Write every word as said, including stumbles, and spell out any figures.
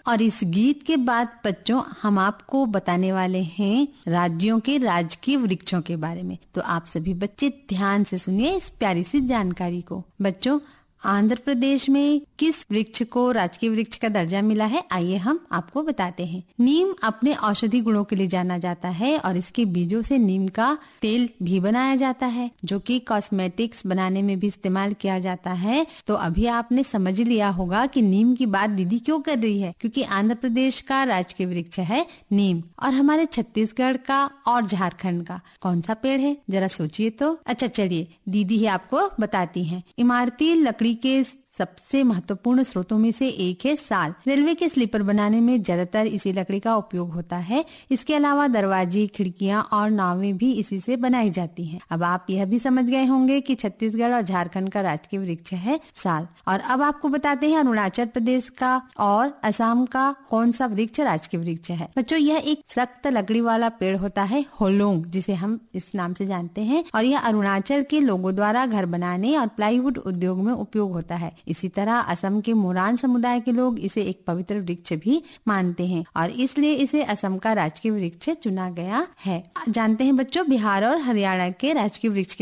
और इस गीत के बाद बच्चों हम आपको बताने वाले हैं राज्यों के राजकीय वृक्षों के बारे में। तो आप सभी बच्चे ध्यान से सुनिए इस प्यारी सी जानकारी को। बच्चों, आंध्र प्रदेश में किस वृक्ष को राजकीय वृक्ष का दर्जा मिला है, आइए हम आपको बताते हैं। नीम अपने औषधि गुणों के लिए जाना जाता है और इसके बीजों से नीम का तेल भी बनाया जाता है, जो कि कॉस्मेटिक्स बनाने में भी इस्तेमाल किया जाता है। तो अभी आपने समझ लिया होगा कि नीम की बात दीदी क्यों कर रही है, क्योंकि आंध्र प्रदेश का राजकीय वृक्ष है नीम। और हमारे छत्तीसगढ़ का और झारखंड का कौन सा पेड़ है, जरा सोचिए तो। अच्छा चलिए, दीदी ही आपको बताती हैं। इमारती लकड़ी के सबसे महत्वपूर्ण स्रोतों में से एक है साल। रेलवे के स्लीपर बनाने में ज्यादातर इसी लकड़ी का उपयोग होता है। इसके अलावा दरवाजे, खिड़कियां और नावें भी इसी से बनाई जाती हैं। अब आप यह भी समझ गए होंगे कि छत्तीसगढ़ और झारखंड का राजकीय वृक्ष है साल। और अब आपको बताते हैं अरुणाचल प्रदेश का और असम का कौन सा वृक्ष राजकीय वृक्ष है। बच्चों, यह एक सख्त लकड़ी वाला पेड़ होता है, होलोंग, जिसे हम इस नाम से जानते हैं। और यह अरुणाचल के लोगों द्वारा घर बनाने और प्लाईवुड उद्योग में उपयोग होता है। इसी तरह असम के मोरान समुदाय के लोग इसे एक पवित्र वृक्ष भी मानते हैं और इसलिए इसे असम का राजकीय वृक्ष चुना गया है। जानते हैं बच्चों, बिहार और हरियाणा के राजकीय वृक्ष